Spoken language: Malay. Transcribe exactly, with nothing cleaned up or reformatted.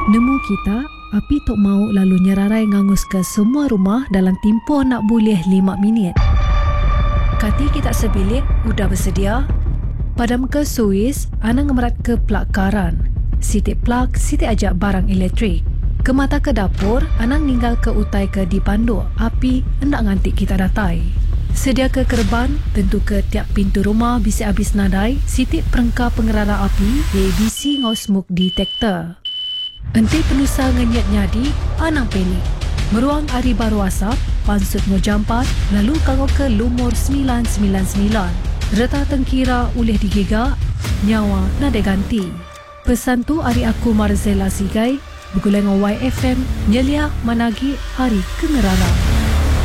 Nemu kita, api tok mau lalu nyerarai ngangus ke semua rumah dalam tempoh nak boleh lima minit. Kati kita sebilik, udah bersedia? Padam ke Suis, anang ngemerat ke plak karan. Sitik plak, sitik ajak barang elektrik. Ke mata ke dapur, anang ninggal ke utai ke dipandu, api hendak ngantik kita datai. Sedia ke kerban, tentu ke tiap pintu rumah bisa habis nadai, sitik perengkap pengerara api, A B C ngau smoke detector. Enti penusa ngenyat nyadi, anang pelik. Meruang hari baru asap, pansut ngau jampat, lalu kangau ke lumur sembilan sembilan sembilan. Reta tengkira ulih digigak, nyawa nada ganti. Pesan tu hari aku Marzela Sigai, bergulai ngau Y F M, nyelia managi hari kengerara.